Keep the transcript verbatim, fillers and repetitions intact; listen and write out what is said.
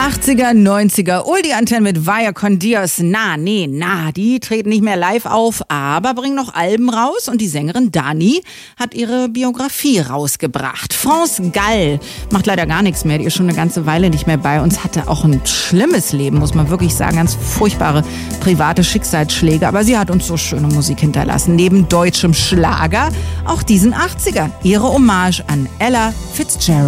achtziger, neunziger, Oldie Antenne mit Vaya con Dios. Na, nee, na, die treten nicht mehr live auf, aber bringen noch Alben raus und die Sängerin Dani hat ihre Biografie rausgebracht. France Gall macht leider gar nichts mehr, die ist schon eine ganze Weile nicht mehr bei uns, hatte auch ein schlimmes Leben, muss man wirklich sagen, ganz furchtbare private Schicksalsschläge, aber sie hat uns so schöne Musik hinterlassen, neben deutschem Schlager auch diesen achtziger, ihre Hommage an Ella Fitzgerald.